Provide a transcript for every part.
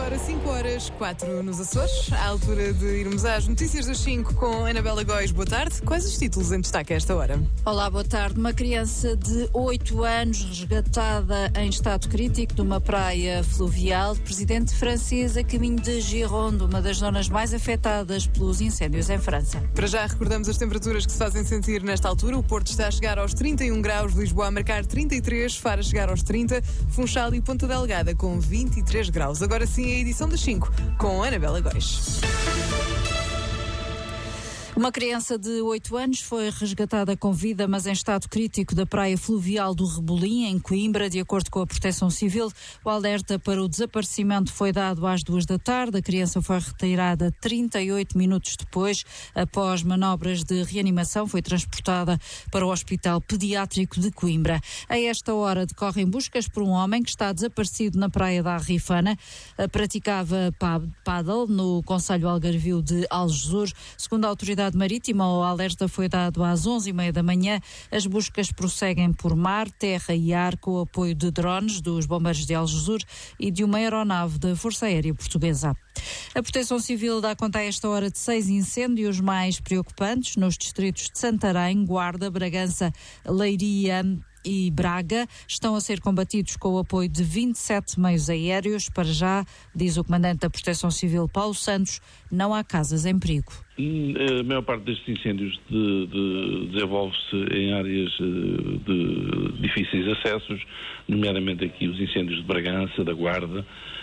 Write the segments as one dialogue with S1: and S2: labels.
S1: Agora 5h04 nos Açores, à altura de irmos às notícias das 5 com Anabela Góis. Boa tarde. Quais os títulos em destaque a esta hora?
S2: Olá, boa tarde. Uma criança de 8 anos resgatada em estado crítico de uma praia fluvial. Presidente francês a caminho de Gironde, uma das zonas mais afetadas pelos incêndios em França.
S1: Para já recordamos as temperaturas que se fazem sentir nesta altura. O Porto está a chegar aos 31 graus, Lisboa a marcar 33, Faro a chegar aos 30, Funchal e Ponta Delgada com 23 graus. Agora sim, a edição das 5 com Anabela Góis.
S2: Uma criança de 8 anos foi resgatada com vida, mas em estado crítico da praia fluvial do Rebolim, em Coimbra. De acordo com a Proteção Civil, o alerta para o desaparecimento foi dado às 2 da tarde. A criança foi retirada 38 minutos depois. Após manobras de reanimação, foi transportada para o Hospital Pediátrico de Coimbra. A esta hora decorrem buscas por um homem que está desaparecido na praia da Arrifana. Praticava paddle no concelho algarvio de Algesur. Segundo a autoridade marítima, o alerta foi dado às 11h30 da manhã. As buscas prosseguem por mar, terra e ar, com o apoio de drones dos bombeiros de Algesur e de uma aeronave da Força Aérea Portuguesa. A Proteção Civil dá conta a esta hora de 6 incêndios mais preocupantes nos distritos de Santarém, Guarda, Bragança, Leiria e Braga. Estão a ser combatidos com o apoio de 27 meios aéreos. Para já, diz o comandante da Proteção Civil, Paulo Santos, não há casas em perigo.
S3: A maior parte destes incêndios desenvolve-se em áreas de difíceis acessos, nomeadamente aqui os incêndios de Bragança, da Guarda,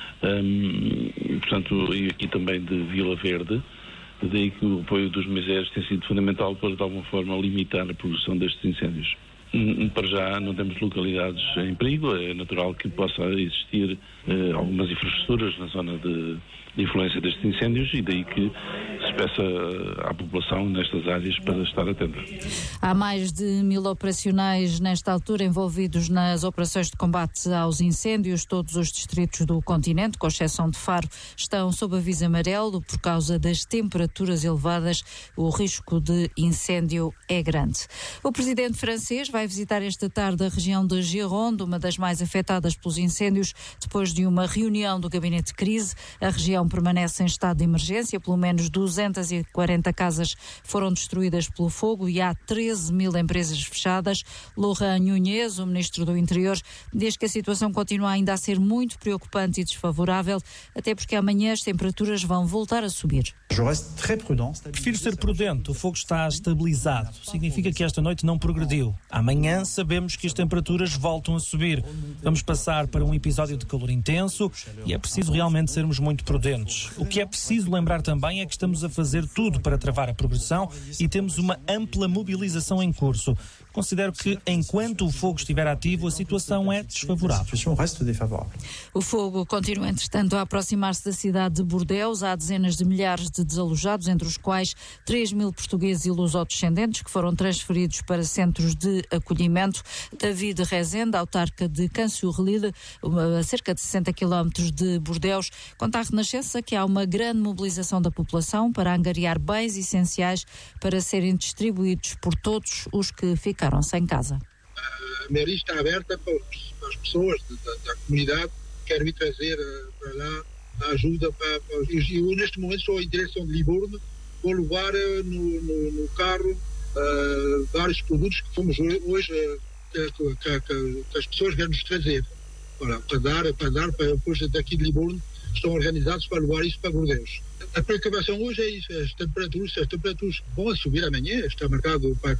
S3: portanto, e aqui também de Vila Verde. Daí que o apoio dos meios aéreos tem sido fundamental para, de alguma forma, limitar a progressão destes incêndios. Para já não temos localidades em perigo, é natural que possa existir algumas infraestruturas na zona de influência destes incêndios e daí que se peça à população nestas áreas para estar atenta.
S2: Há mais de 1000 operacionais nesta altura envolvidos nas operações de combate aos incêndios. Todos os distritos do continente, com exceção de Faro, estão sob aviso amarelo por causa das temperaturas elevadas. O risco de incêndio é grande. O presidente francês vai visitar esta tarde a região de Gironde, uma das mais afetadas pelos incêndios, depois de uma reunião do gabinete de crise. A região permanece em estado de emergência, pelo menos 240 casas foram destruídas pelo fogo e há 13.000 empresas fechadas. Laurent Nunez, o ministro do Interior, diz que a situação continua ainda a ser muito preocupante e desfavorável, até porque amanhã as temperaturas vão voltar a subir.
S4: Prefiro ser prudente, o fogo está estabilizado, significa que esta noite não progrediu. Amanhã sabemos que as temperaturas voltam a subir. Vamos passar para um episódio de calor intenso e é preciso realmente sermos muito prudentes. O que é preciso lembrar também é que estamos a fazer tudo para travar a progressão e temos uma ampla mobilização em curso. Considero que, enquanto o fogo estiver ativo, a situação é desfavorável.
S2: O fogo continua, entretanto, a aproximar-se da cidade de Bordeus. Há dezenas de milhares de desalojados, entre os quais 3.000 portugueses e lusodescendentes que foram transferidos para centros de acolhimento. David Rezende, autarca de Cannes-sur-Lille, a cerca de 60 km de Bordeus, conta à Renascença que há uma grande mobilização da população para angariar bens essenciais para serem distribuídos por todos os que ficaram sem casa.
S5: A mairie está aberta para as pessoas da comunidade que querem vir trazer para lá a ajuda. Eu, neste momento, estou em direção de Libourne, vou levar no carro vários produtos que fomos hoje que as pessoas vêm nos trazer. Para dar depois daqui de Libourne, estão organizados para levar isso para Bordeus. A preocupação hoje é isso, as temperaturas vão subir amanhã, está marcado para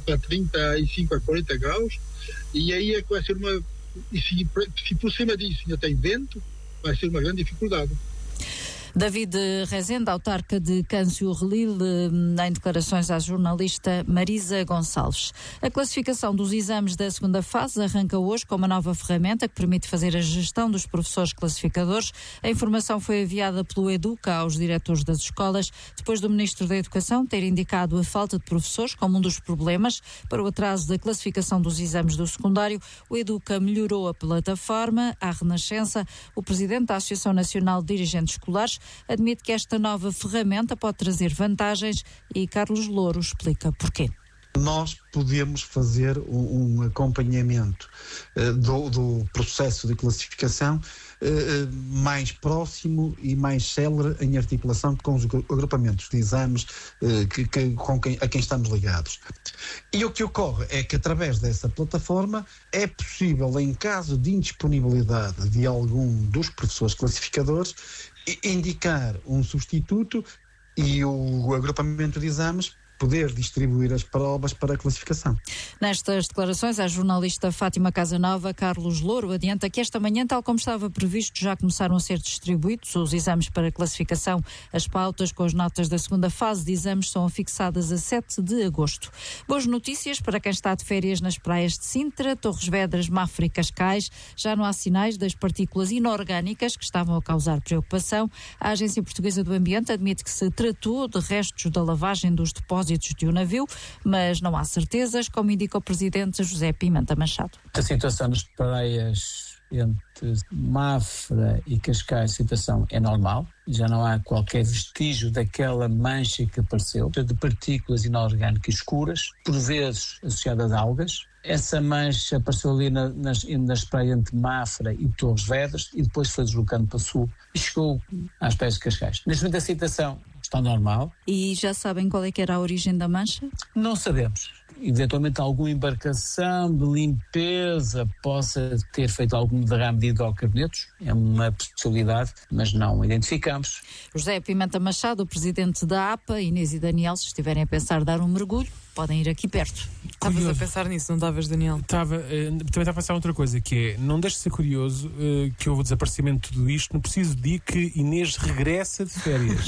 S5: 35 a 40 graus, e aí é que vai ser se por cima disso ainda tem vento, vai ser uma grande dificuldade.
S2: David Rezende, autarca de Cannes-sur-Lille, em declarações à jornalista Marisa Gonçalves. A classificação dos exames da segunda fase arranca hoje com uma nova ferramenta que permite fazer a gestão dos professores classificadores. A informação foi enviada pelo Educa aos diretores das escolas, depois do Ministro da Educação ter indicado a falta de professores como um dos problemas para o atraso da classificação dos exames do secundário. O Educa melhorou a plataforma. À Renascença, o presidente da Associação Nacional de Dirigentes Escolares admite que esta nova ferramenta pode trazer vantagens e Carlos Louro explica porquê.
S6: Nós podemos fazer um acompanhamento do processo de classificação mais próximo e mais célere em articulação com os agrupamentos de exames a quem estamos ligados. E o que ocorre é que através dessa plataforma é possível, em caso de indisponibilidade de algum dos professores classificadores, indicar um substituto e o agrupamento de exames poder distribuir as provas para a classificação.
S2: Nestas declarações, a jornalista Fátima Casanova, Carlos Louro adianta que esta manhã, tal como estava previsto, já começaram a ser distribuídos os exames para classificação. As pautas com as notas da segunda fase de exames são fixadas a 7 de agosto. Boas notícias para quem está de férias nas praias de Sintra, Torres Vedras, Mafra e Cascais. Já não há sinais das partículas inorgânicas que estavam a causar preocupação. A Agência Portuguesa do Ambiente admite que se tratou de restos da lavagem dos depósitos de um navio, mas não há certezas, como indica o presidente José Pimenta Machado.
S7: A situação nas praias entre Mafra e Cascais, a situação é normal, já não há qualquer vestígio daquela mancha que apareceu, de partículas inorgânicas escuras, por vezes associadas a algas. Essa mancha apareceu ali nas praias entre Mafra e Torres Vedras e depois foi deslocando para o sul e chegou às praias de Cascais. Neste momento a situação está normal.
S2: E já sabem qual é que era a origem da mancha?
S7: Não sabemos. Eventualmente alguma embarcação de limpeza possa ter feito algum derrame de hidrocarbonetos, é uma possibilidade, mas não identificamos.
S2: José Pimenta Machado, o presidente da APA, Inês e Daniel, se estiverem a pensar dar um mergulho, podem ir aqui perto.
S1: Estavas a pensar nisso, não estavas, Daniel?
S8: Também estava a pensar outra coisa, que é, não deixe de ser curioso que houve o desaparecimento de tudo isto no preciso dia que Inês regressa de férias.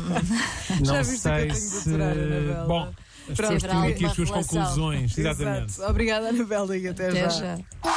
S1: Já viste que eu tenho de aturar, Anabela?
S8: Bom, as pessoas têm aqui as suas conclusões. Exatamente.
S1: Exato. Obrigada, Anabela, e até já.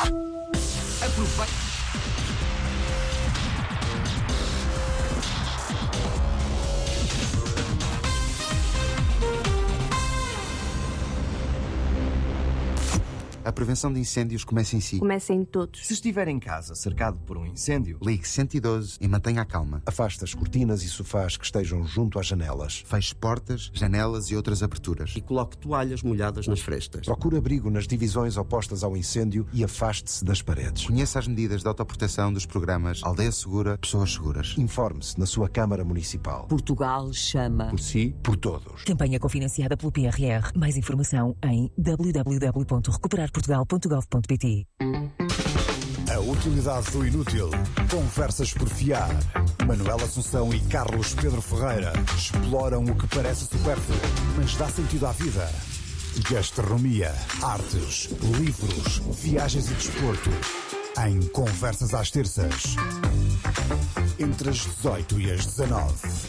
S9: A prevenção de incêndios começa em si.
S10: Começa em todos.
S11: Se estiver em casa cercado por um incêndio,
S9: Ligue 112 e mantenha a calma.
S11: afaste as cortinas e sofás que estejam junto às janelas.
S9: Feche portas, janelas e outras aberturas.
S12: E coloque toalhas molhadas nas frestas.
S11: Procure abrigo nas divisões opostas ao incêndio e afaste-se das paredes.
S9: Conheça as medidas de autoproteção dos programas Aldeia Segura, Pessoas Seguras.
S11: Informe-se na sua Câmara Municipal.
S13: Portugal chama.
S11: Por si, por todos.
S13: Campanha cofinanciada pelo PRR. Mais informação em www.recuperarportugal.gov.pt.
S14: A utilidade do inútil. Conversas por fiar. Manuela Assunção e Carlos Pedro Ferreira exploram o que parece supérfluo, mas dá sentido à vida. Gastronomia, artes, livros, viagens e desporto. Em Conversas às terças. Entre as 18 e as 19.